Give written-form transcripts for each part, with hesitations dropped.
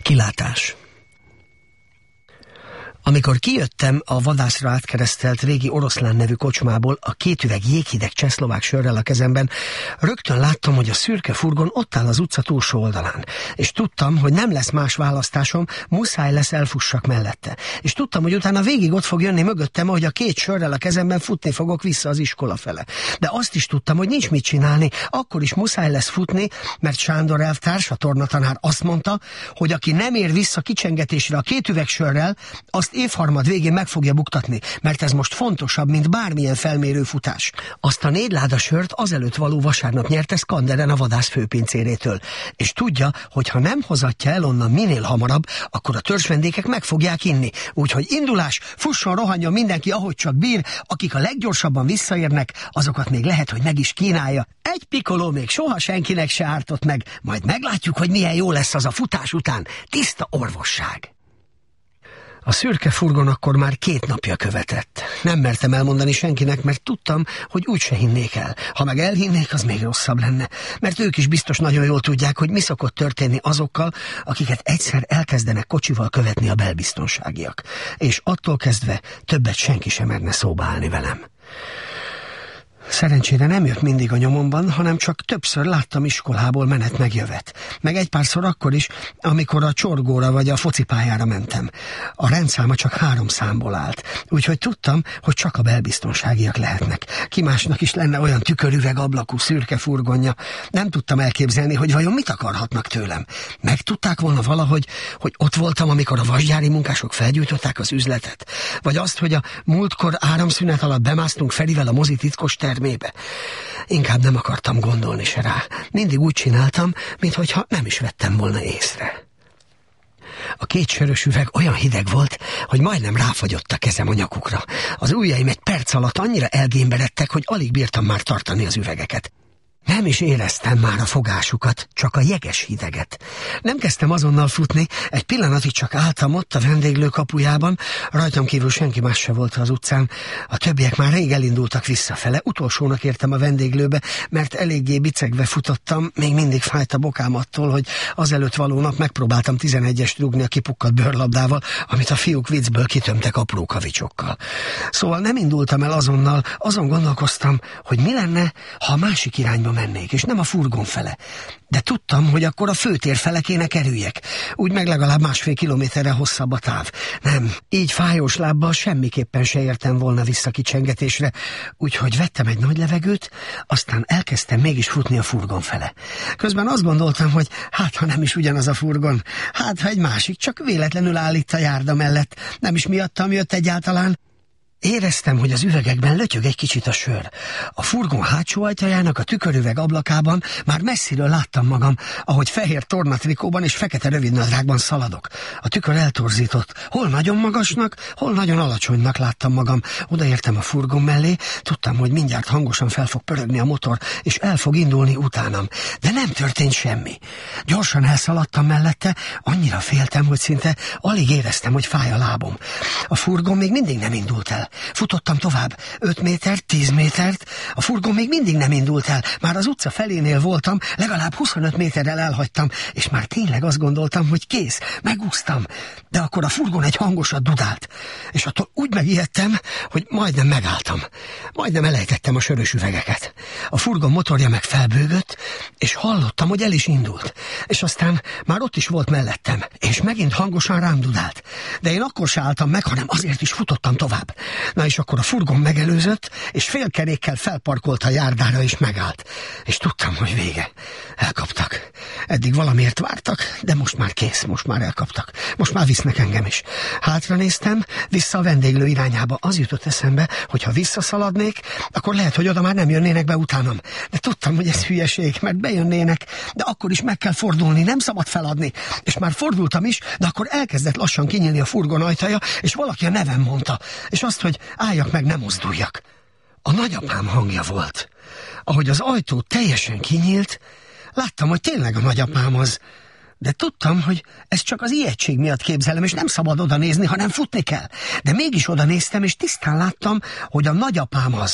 Kilátás. Amikor kijöttem a vadászra átkeresztelt régi Oroszlán nevű kocsmából a 2 üveg jéghideg csehszlovák sörrel a kezemben, rögtön láttam, hogy a szürke furgon ott áll az utca túlsó oldalán. És tudtam, hogy nem lesz más választásom, muszáj lesz elfussak mellette. És tudtam, hogy utána végig ott fog jönni mögöttem, ahogy a 2 sörrel a kezemben futni fogok vissza az iskola fele. De azt is tudtam, hogy nincs mit csinálni, akkor is muszáj lesz futni, mert Sándor elvtárs, a tornatanár azt mondta, hogy aki nem ér vissza kicsengetésre a 2 üveg sörrel, azt évharmad végén meg fogja buktatni, mert ez most fontosabb, mint bármilyen felmérő futás. Azt a 4 láda sört azelőtt való vasárnap nyerte Skanderen a vadász főpincérétől, és tudja, hogy ha nem hozatja el onnan minél hamarabb, akkor a törzsvendégek meg fogják inni. Úgyhogy indulás, fusson, rohanjon mindenki, ahogy csak bír, akik a leggyorsabban visszaérnek, azokat még lehet, hogy meg is kínálja. Egy pikoló még soha senkinek se ártott meg, majd meglátjuk, hogy milyen jó lesz az a futás után. Tiszta orvosság. A szürke furgon akkor már 2 napja követett. Nem mertem elmondani senkinek, mert tudtam, hogy úgyse hinnék el. Ha meg elhinnék, az még rosszabb lenne. Mert ők is biztos nagyon jól tudják, hogy mi szokott történni azokkal, akiket egyszer elkezdenek kocsival követni a belbiztonságiak. És attól kezdve többet senki sem merne szóba állni velem. Szerencsére nem jött mindig a nyomomban, hanem csak többször láttam iskolából menet megjövet. Meg egy párszor akkor is, amikor a csorgóra vagy a focipályára mentem. A rendszáma csak 3 számból állt, úgyhogy tudtam, hogy csak a belbiztonságiak lehetnek. Ki másnak is lenne olyan tükörüveg ablakú szürke furgonja. Nem tudtam elképzelni, hogy vajon mit akarhatnak tőlem. Megtudták volna valahogy, hogy ott voltam, amikor a vasgyári munkások felgyújtották az üzletet? Vagy azt, hogy a múltkor áramszünet alatt bemásztunk Ferivel a mozi titkos termébe? Inkább nem akartam gondolni se rá. Mindig úgy csináltam, minthogyha nem is vettem volna észre. A 2 sörös üveg olyan hideg volt, hogy majdnem ráfagyott a kezem a nyakukra. Az ujjaim egy perc alatt annyira elgémberedtek, hogy alig bírtam már tartani az üvegeket. Nem is éreztem már a fogásukat, csak a jeges hideget. Nem kezdtem azonnal futni, egy pillanatig csak álltam ott a vendéglő kapujában, rajtam kívül senki más se volt az utcán. A többiek már rég elindultak visszafele, utolsónak értem a vendéglőbe, mert eléggé bicegve futottam, még mindig fájt a bokám attól, hogy azelőtt való nap megpróbáltam 11-est rúgni a kipukkadt bőrlabdával, amit a fiúk viccből kitömtek apró kavicsokkal. Szóval nem indultam el azonnal, azon gondolkoztam, hogy mi lenne, ha a másik irányba mennék, és nem a furgon fele. De tudtam, hogy akkor a főtér fele kéne kerüljek. Úgy meg legalább 1,5 kilométerre hosszabb a táv. Nem, így fájós lábbal semmiképpen se értem volna vissza kicsengetésre, úgyhogy vettem egy nagy levegőt, aztán elkezdtem mégis futni a furgon fele. Közben azt gondoltam, hogy hát ha nem is ugyanaz a furgon, hát ha egy másik, csak véletlenül áll itt a járda mellett, nem is miattam jött egyáltalán. Éreztem, hogy az üvegekben lötyög egy kicsit a sör. A furgon hátsó ajtajának a tükörüveg ablakában már messziről láttam magam, ahogy fehér tornatrikóban és fekete rövidnadrágban szaladok. A tükör eltorzított. Hol nagyon magasnak, hol nagyon alacsonynak láttam magam. Odaértem a furgon mellé, tudtam, hogy mindjárt hangosan fel fog pörögni a motor, és el fog indulni utánam. De nem történt semmi. Gyorsan elszaladtam mellette, annyira féltem, hogy szinte alig éreztem, hogy fáj a lábom. A furgon még mindig nem indult el. Futottam tovább, 5 métert, 10 métert, a furgon még mindig nem indult el. Már az utca felénél voltam, legalább 25 méterrel elhagytam, és már tényleg azt gondoltam, hogy kész, megúsztam. De akkor a furgon egy hangosat dudált, és attól úgy megijedtem, hogy majdnem megálltam. Majdnem elejtettem a sörös üvegeket. A furgon motorja meg felbőgött, és hallottam, hogy el is indult. És aztán már ott is volt mellettem, és megint hangosan rám dudált. De én akkor se álltam meg, hanem azért is futottam tovább. Na és akkor a furgon megelőzött, és félkerékkel felparkolt a járdára, és megállt. És tudtam, hogy vége. Elkaptak. Eddig valamiért vártak, de most már kész, most már elkaptak. Most már visznek engem is. Hátra néztem, vissza a vendéglő irányába. Az jutott eszembe, hogy ha visszaszaladnék, akkor lehet, hogy oda már nem jönnének be utánam. De tudtam, hogy ez hülyeség, mert bejönnének, de akkor is meg kell fordulni, nem szabad feladni. És már fordultam is, de akkor elkezdett lassan kinyílni a furgon ajtaja, és valaki a nevem mondta. És azt, hogy álljak meg, nem mozduljak. A nagyapám hangja volt. Ahogy az ajtó teljesen kinyílt, láttam, hogy tényleg a nagyapám az. De tudtam, hogy ez csak az ijegység miatt képzelem, és nem szabad oda nézni, hanem futni kell. De mégis oda néztem, és tisztán láttam, hogy a nagyapám az.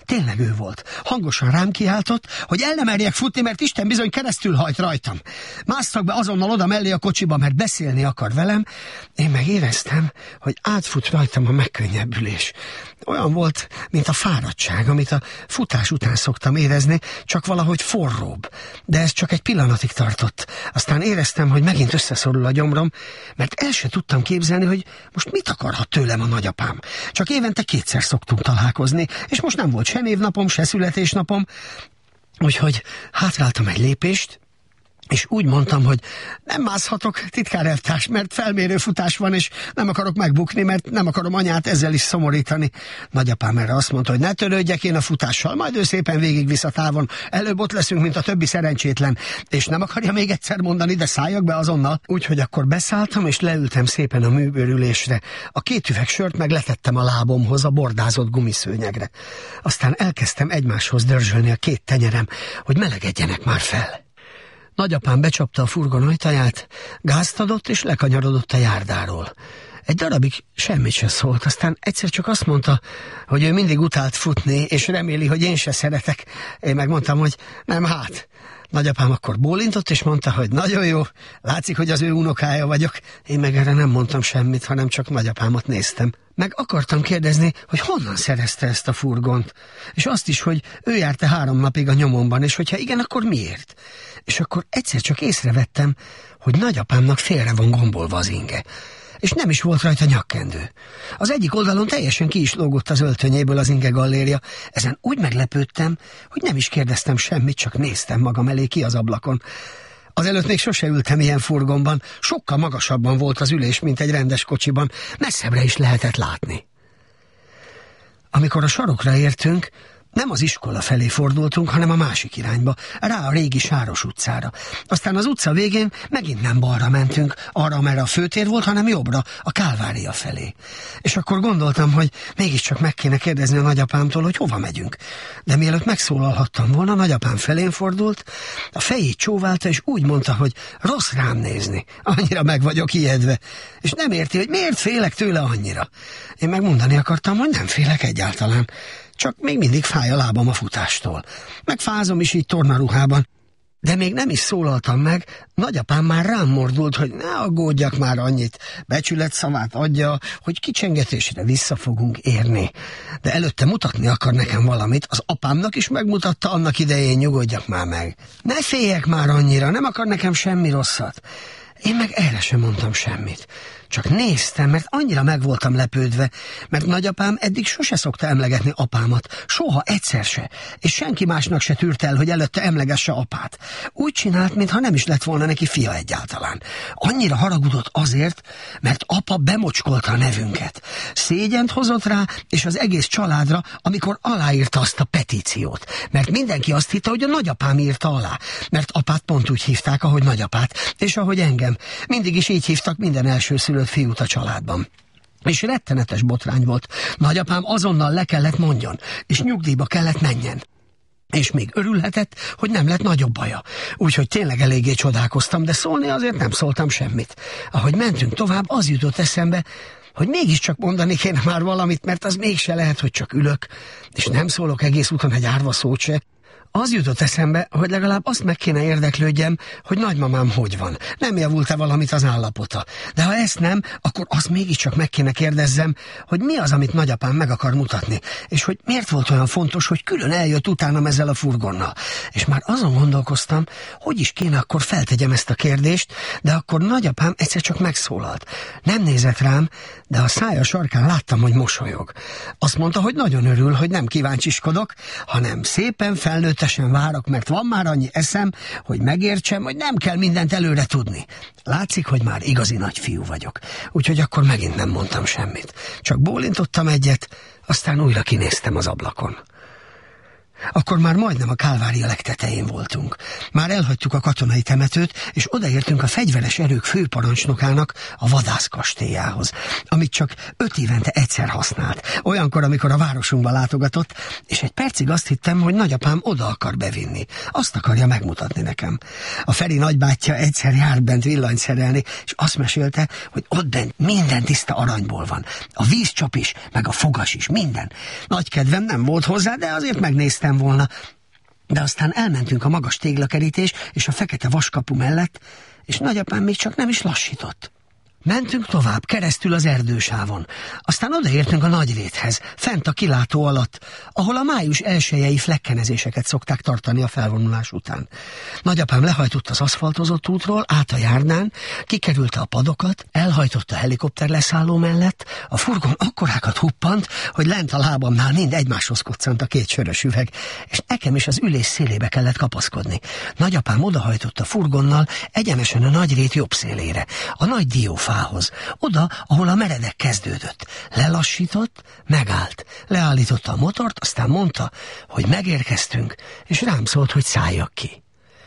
Tényleg ő volt. Hangosan rám kiáltott, hogy el nem merjek futni, mert Isten bizony keresztül hajt rajtam. Másztak be azonnal oda mellé a kocsiba, mert beszélni akar velem. Én meg éreztem, hogy átfut rajtam a megkönnyebbülés. Olyan volt, mint a fáradtság, amit a futás után szoktam érezni, csak valahogy forróbb. De ez csak egy pillanatig tartott. Aztán éreztem, hogy megint összeszorul a gyomrom, mert el se tudtam képzelni, hogy most mit akarhat tőlem a nagyapám. Csak évente 2-szer szoktunk találkozni, és most nem volt se névnapom, se születésnapom, úgyhogy hátráltam egy lépést, és úgy mondtam, hogy nem mászhatok, titkár elvtárs, mert felmérő futás van, és nem akarok megbukni, mert nem akarom anyát ezzel is szomorítani. Nagyapám erre azt mondta, hogy ne törődjek én a futással, majd ő szépen végigvisz a távon. Előbb ott leszünk, mint a többi szerencsétlen. És nem akarja még egyszer mondani, de szálljak be azonnal. Úgyhogy akkor beszálltam, és leültem szépen a műbőrülésre. A 2 üveg sört meg letettem a lábomhoz, a bordázott gumiszőnyegre. Aztán elkezdtem egymáshoz dörzsölni a 2 tenyerem, hogy melegedjenek már fel. Nagyapám becsapta a furgon ajtaját, gázt adott és lekanyarodott a járdáról. Egy darabig semmit se szólt, aztán egyszer csak azt mondta, hogy ő mindig utált futni, és reméli, hogy én se szeretek. Én megmondtam, hogy nem hát. Nagyapám akkor bólintott, és mondta, hogy nagyon jó, látszik, hogy az ő unokája vagyok. Én meg erre nem mondtam semmit, hanem csak nagyapámat néztem. Meg akartam kérdezni, hogy honnan szerezte ezt a furgont, és azt is, hogy ő járt 3 napig a nyomomban, és hogyha igen, akkor miért? És akkor egyszer csak észrevettem, hogy nagyapámnak félre van gombolva az inge, és nem is volt rajta nyakkendő. Az egyik oldalon teljesen ki is lógott az öltönyéből az inge gallérja. Ezen úgy meglepődtem, hogy nem is kérdeztem semmit, csak néztem magam elé ki az ablakon. Azelőtt még sose ültem ilyen furgonban, sokkal magasabban volt az ülés, mint egy rendes kocsiban, messzebbre is lehetett látni. Amikor a sarokra értünk, nem az iskola felé fordultunk, hanem a másik irányba, rá a régi Sáros utcára. Aztán az utca végén megint nem balra mentünk, arra, amerre a főtér volt, hanem jobbra, a Kálvária felé. És akkor gondoltam, hogy mégiscsak meg kéne kérdezni a nagyapámtól, hogy hova megyünk. De mielőtt megszólalhattam volna, a nagyapám felén fordult, a fejét csóválta, és úgy mondta, hogy rossz rám nézni. Annyira meg vagyok ijedve. És nem érti, hogy miért félek tőle annyira. Én megmondani akartam, hogy nem félek egyáltalán. Csak még mindig fáj a lábam a futástól. Megfázom is így tornaruhában. De még nem is szólaltam meg, nagyapám már rám mordult, hogy ne aggódjak már annyit. Becsület szavát adja, hogy kicsengetésre vissza fogunk érni. De előtte mutatni akar nekem valamit, az apámnak is megmutatta annak idején, nyugodjak már meg. Ne féljek már annyira, nem akar nekem semmi rosszat. Én meg erre sem mondtam semmit. Csak néztem, mert annyira meg voltam lepődve, mert nagyapám eddig sose szokta emlegetni apámat, soha egyszer se, és senki másnak se tűrt el, hogy előtte emlegesse apát. Úgy csinált, mintha nem is lett volna neki fia egyáltalán. Annyira haragudott azért, mert apa bemocskolta a nevünket. Szégyent hozott rá, és az egész családra, amikor aláírta azt a petíciót. Mert mindenki azt hitte, hogy a nagyapám írta alá, mert apát pont úgy hívták, ahogy nagyapát, és ahogy engem. Mindig is így hívtak minden elsőszülött fiút a családban. És rettenetes botrány volt. Nagyapám azonnal le kellett mondjon, és nyugdíjba kellett menjen. És még örülhetett, hogy nem lett nagyobb baja. Úgyhogy tényleg eléggé csodálkoztam, de szólni azért nem szóltam semmit. Ahogy mentünk tovább, az jutott eszembe, hogy mégiscsak mondani kéne már valamit, mert az mégse lehet, hogy csak ülök, és nem szólok egész úton egy árva szót se. Az jutott eszembe, hogy legalább azt meg kéne érdeklődjem, hogy nagymamám hogy van. Nem javult-e valamit az állapota. De ha ezt nem, akkor azt mégiscsak meg kéne kérdezzem, hogy mi az, amit nagyapám meg akar mutatni, és hogy miért volt olyan fontos, hogy külön eljött utánam ezzel a furgonnal. És már azon gondolkoztam, hogy is kéne akkor feltegyem ezt a kérdést, de akkor nagyapám egyszer csak megszólalt. Nem nézett rám, de a szája sarkán láttam, hogy mosolyog. Azt mondta, hogy nagyon örül, hogy nem kíváncsiskodok, hanem szépen felnőtt várok, mert van már annyi eszem, hogy megértsem, hogy nem kell mindent előre tudni. Látszik, hogy már igazi nagy fiú vagyok. Úgyhogy akkor megint nem mondtam semmit. Csak bólintottam egyet, aztán újra kinéztem az ablakon. Akkor már majdnem a Kálvária legtetején voltunk. Már elhagytuk a katonai temetőt, és odaértünk a fegyveres erők főparancsnokának, a vadászkastélyához, amit csak 5 évente egyszer használt. Olyankor, amikor a városunkba látogatott, és egy percig azt hittem, hogy nagyapám oda akar bevinni. Azt akarja megmutatni nekem. A Feri nagybátyja egyszer járt bent villanyt szerelni, és azt mesélte, hogy ott bent minden tiszta aranyból van. A vízcsap is, meg a fogas is, minden. Nagy kedvem nem volt hozzá, de azért megnéztem volna. De aztán elmentünk a magas téglakerítés és a fekete vaskapu mellett, és nagyapám még csak nem is lassított. Mentünk tovább, keresztül az erdősávon. Aztán odaértünk a Nagyréthez, fent a kilátó alatt, ahol a május 1-i flekkenezéseket szokták tartani a felvonulás után. Nagyapám lehajtott az aszfaltozott útról, át a járdán, kikerülte a padokat, elhajtott a helikopter leszálló mellett, a furgon akkorákat huppant, hogy lent a lábamnál mind egymáshoz koccant a 2 sörös üveg, és nekem is az ülés szélébe kellett kapaszkodni. Nagyapám odahajtott a furgonnal egyenesen a Nagyrét jobb szélére, a nagy diófához, oda, ahol a meredek kezdődött. Lelassított, megállt, leállította a motort, aztán mondta, hogy megérkeztünk, és rám szólt, hogy szálljak ki.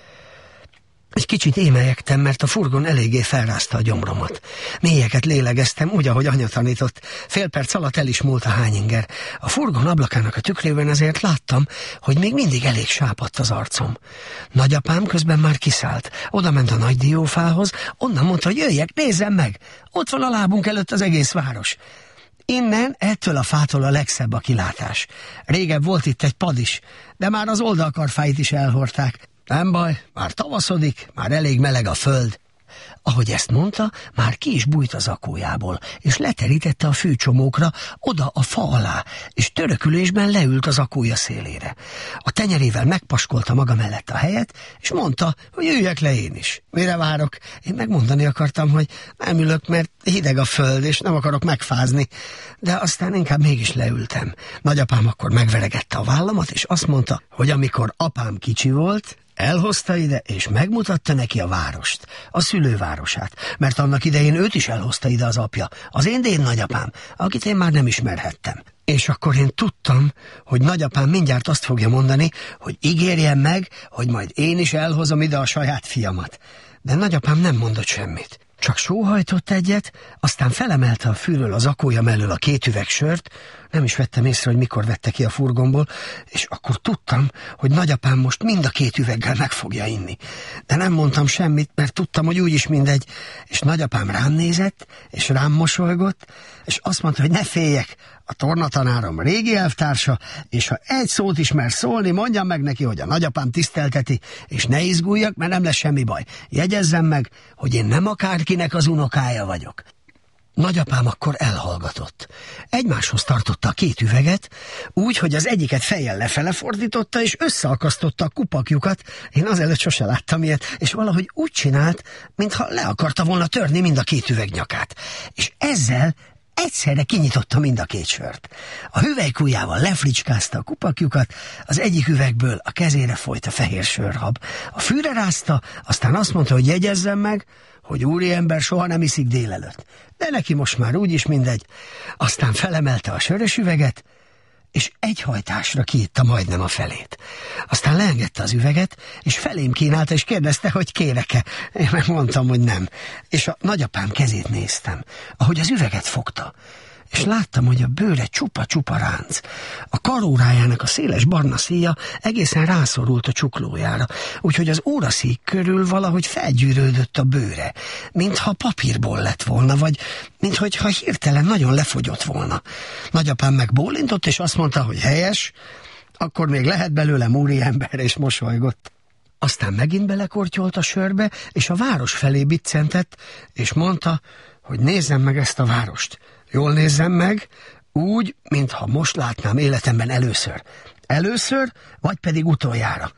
Egy kicsit émelyegtem, mert a furgon eléggé felrázta a gyomromat. Mélyeket lélegeztem, úgy, ahogy anya tanított. Fél perc alatt el is múlt a hányinger. A furgon ablakának a tükrében ezért láttam, hogy még mindig elég sápadt az arcom. Nagyapám közben már kiszállt. Oda ment a nagy diófához, onnan mondta, hogy jöjjek, nézzem meg! Ott van a lábunk előtt az egész város. Innen, ettől a fától a legszebb a kilátás. Régebb volt itt egy pad is, de már az oldalkarfáit is elhordták. Nem baj, már tavaszodik, már elég meleg a föld. Ahogy ezt mondta, már ki is bújt az zakójából, és leterítette a fűcsomókra oda a fa alá, és törökülésben leült az zakója szélére. A tenyerével megpaskolta maga mellett a helyet, és mondta, hogy üljek le én is. Mire várok? Én megmondani akartam, hogy nem ülök, mert hideg a föld, és nem akarok megfázni. De aztán inkább mégis leültem. Nagyapám akkor megveregette a vállamat, és azt mondta, hogy amikor apám kicsi volt, elhozta ide, és megmutatta neki a várost, a szülővárosát, mert annak idején őt is elhozta ide az apja, az én dén nagyapám, akit én már nem ismerhettem. És akkor én tudtam, hogy nagyapám mindjárt azt fogja mondani, hogy ígérjem meg, hogy majd én is elhozom ide a saját fiamat. De nagyapám nem mondott semmit. Csak sóhajtott egyet, aztán felemelte a fűről az zakója mellől a 2 üveg sört, nem is vettem észre, hogy mikor vette ki a furgonból, és akkor tudtam, hogy nagyapám most mind a 2 üveggel meg fogja inni. De nem mondtam semmit, mert tudtam, hogy úgyis mindegy, és nagyapám rám nézett, és rám mosolygott, és azt mondta, hogy ne féljek, a tornatanárom régi elvtársa, és ha egy szót is mer szólni, mondjam meg neki, hogy a nagyapám tisztelteti, és ne izguljak, mert nem lesz semmi baj. Jegyezzem meg, hogy én nem akárkinek az unokája vagyok. Nagyapám akkor elhallgatott. Egymáshoz tartotta a 2 üveget, úgy, hogy az egyiket fejjel lefele fordította, és összeakasztotta a kupakjukat. Én azelőtt sose láttam ilyet, és valahogy úgy csinált, mintha le akarta volna törni mind a 2 üveg nyakát. És ezzel egyszerre kinyitotta mind a 2 sört. A hüvelykujjával lefricskázta a kupakjukat, az egyik üvegből a kezére folyt a fehér sörhab. A fűre rázta, aztán azt mondta, hogy jegyezzem meg, hogy úriember soha nem iszik délelőtt. De neki most már úgyis mindegy. Aztán felemelte a sörös üveget, és egy hajtásra kiitta majdnem a felét. Aztán leengedte az üveget, és felém kínálta, és kérdezte, hogy kérek-e. Én megmondtam, hogy nem. És a nagyapám kezét néztem, ahogy az üveget fogta. És láttam, hogy a bőre csupa-csupa ránc. A karórájának a széles barna szíja egészen rászorult a csuklójára, úgyhogy az óraszíj körül valahogy felgyűrődött a bőre, mintha papírból lett volna, vagy minthogyha hirtelen nagyon lefogyott volna. Nagyapám megbólintott, és azt mondta, hogy helyes, akkor még lehet belőlem úriember, és mosolygott. Aztán megint belekortyolt a sörbe, és a város felé biccentett, és mondta, hogy nézzem meg ezt a várost. Jól nézzem meg, úgy, mintha most látnám életemben először. Először, vagy pedig utoljára.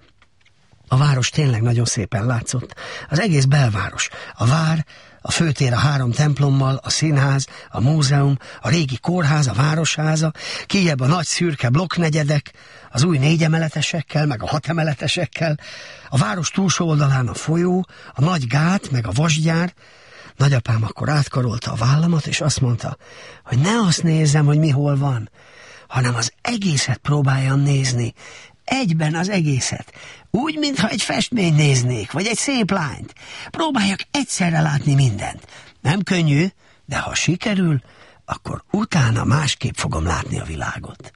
A város tényleg nagyon szépen látszott. Az egész belváros, a vár, a főtér a 3 templommal, a színház, a múzeum, a régi kórház, a városháza, kijebb a nagy szürke blokknegyedek, az új 4 emeletesekkel, meg a 6 emeletesekkel, a város túlsó oldalán a folyó, a nagy gát, meg a vasgyár. Nagyapám akkor átkarolta a vállamat, és azt mondta, hogy ne azt nézzem, hogy mi hol van, hanem az egészet próbáljam nézni egyben az egészet. Úgy, mintha egy festményt néznék, vagy egy szép lányt. Próbáljak egyszerre látni mindent. Nem könnyű, de ha sikerül, akkor utána másképp fogom látni a világot.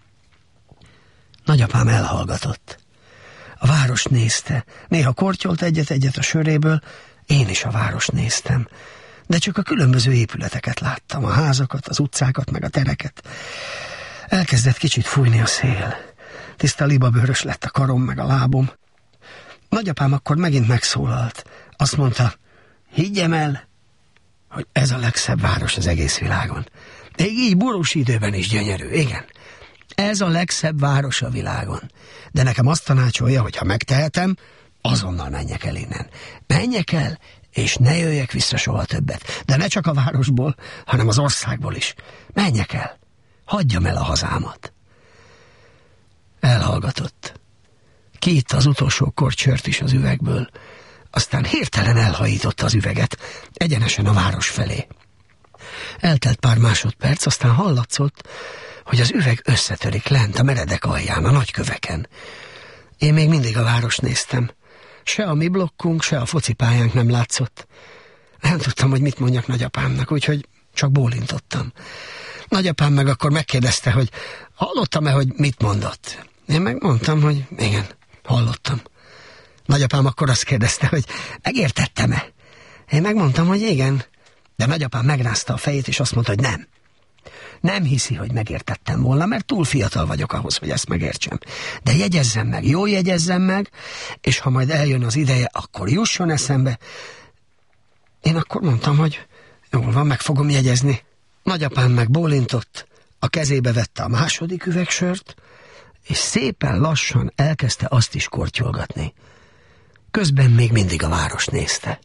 Nagyapám elhallgatott. A várost nézte. Néha kortyolt egyet-egyet a söréből, én is a várost néztem. De csak a különböző épületeket láttam, a házakat, az utcákat, meg a tereket. Elkezdett kicsit fújni a szél. Tiszta libabőrös lett a karom, meg a lábom. Nagyapám akkor megint megszólalt. Azt mondta, higgyem el, hogy ez a legszebb város az egész világon. Még így borús időben is gyönyörű, igen. Ez a legszebb város a világon. De nekem azt tanácsolja, hogy ha megtehetem, azonnal menjek el innen. Menjek el, és ne jöjjek vissza soha többet. De ne csak a városból, hanem az országból is. Menjek el. Hagyjam el a hazámat. Elhallgatott. Kiitta az utolsó kortyört is az üvegből, aztán hirtelen elhajította az üveget, egyenesen a város felé. Eltelt pár másodperc, aztán hallatszott, hogy az üveg összetörik lent a meredek alján, a nagy köveken. Én még mindig a várost néztem. Se a mi blokkunk, se a focipályánk nem látszott. Nem tudtam, hogy mit mondjak nagyapámnak, úgyhogy csak bólintottam. Nagyapám meg akkor megkérdezte, hogy hallottam-e, hogy mit mondott. Én megmondtam, hogy igen, hallottam. Nagyapám akkor azt kérdezte, hogy megértettem-e. Én megmondtam, hogy igen, de nagyapám megrázta a fejét, és azt mondta, hogy nem. Nem hiszi, hogy megértettem volna, mert túl fiatal vagyok ahhoz, hogy ezt megértsem. De jegyezzem meg, jól jegyezzem meg, és ha majd eljön az ideje, akkor jusson eszembe. Én akkor mondtam, hogy jól van, meg fogom jegyezni. Nagyapám meg bólintott, a kezébe vette a második üvegsört, és szépen lassan elkezdte azt is kortyolgatni. Közben még mindig a város nézte.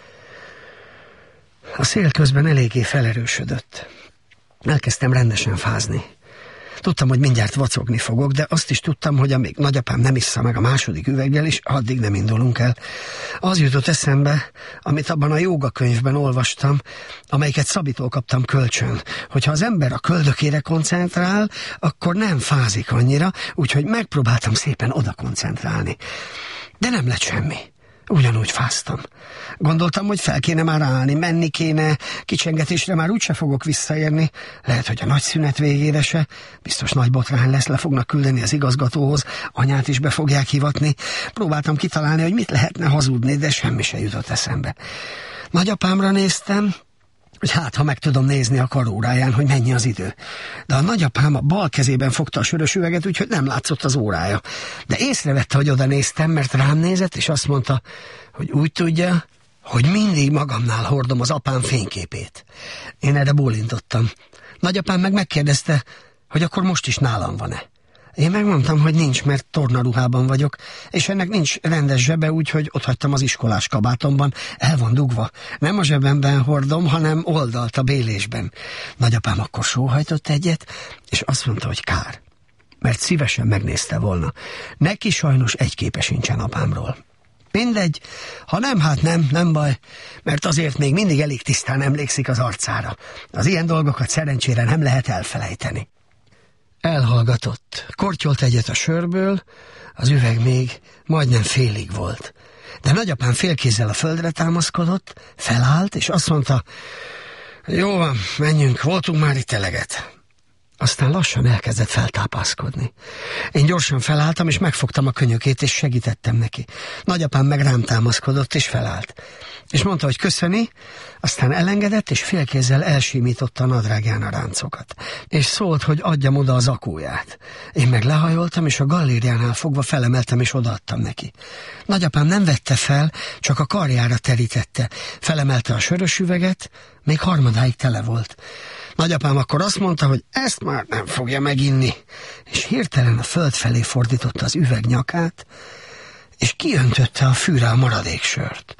A szél közben eléggé felerősödött. Elkezdtem rendesen fázni. Tudtam, hogy mindjárt vacogni fogok, de azt is tudtam, hogy amíg nagyapám nem issza meg a második üveggel is, addig nem indulunk el. Az jutott eszembe, amit abban a jóga könyvben olvastam, amelyiket Szabitól kaptam kölcsön, hogyha az ember a köldökére koncentrál, akkor nem fázik annyira, úgyhogy megpróbáltam szépen oda koncentrálni. De nem lett semmi. Ugyanúgy fáztam. Gondoltam, hogy fel kéne már állni, menni kéne, kicsengetésre már úgyse fogok visszaérni. Lehet, hogy a nagy szünet végére se. Biztos nagy botrány lesz, le fognak küldeni az igazgatóhoz, anyát is be fogják hivatni. Próbáltam kitalálni, hogy mit lehetne hazudni, de semmi se jutott eszembe. Nagyapámra néztem, hogy hát, ha meg tudom nézni a karóráján, hogy mennyi az idő. De a nagyapám a bal kezében fogta a sörös üveget, úgyhogy nem látszott az órája. De észrevette, hogy oda néztem, mert rám nézett, és azt mondta, hogy úgy tudja, hogy mindig magamnál hordom az apám fényképét. Én erre bólintottam. Nagyapám meg megkérdezte, hogy akkor most is nálam van-e. Én megmondtam, hogy nincs, mert tornaruhában vagyok, és ennek nincs rendes zsebe, úgyhogy otthagytam az iskolás kabátomban. El van dugva. Nem a zsebemben hordom, hanem oldalt a bélésben. Nagyapám akkor sóhajtott egyet, és azt mondta, hogy kár. Mert szívesen megnézte volna. Neki sajnos egy képe sincsen apámról. Mindegy, ha nem, hát nem baj, mert azért még mindig elég tisztán emlékszik az arcára. Az ilyen dolgokat szerencsére nem lehet elfelejteni. Elhallgatott. Kortyolt egyet a sörből, az üveg még majdnem félig volt. De nagyapám félkézzel a földre támaszkodott, felállt, és azt mondta, jó van, menjünk, voltunk már itt eleget. Aztán lassan elkezdett feltápászkodni. Én gyorsan felálltam, és megfogtam a könyökét, és segítettem neki. Nagyapám meg rám támaszkodott, és felállt. És mondta, hogy köszöni, aztán elengedett, és félkézzel elsimította a nadrágján a ráncokat. És szólt, hogy adjam oda az zakóját. Én meg lehajoltam, és a gallériánál fogva felemeltem, és odaadtam neki. Nagyapám nem vette fel, csak a karjára terítette. Felemelte a sörös üveget, még harmadáig tele volt. Nagyapám akkor azt mondta, hogy ezt már nem fogja meginni, és hirtelen a föld felé fordította az üveg nyakát, és kiöntötte a fűre a maradék sört.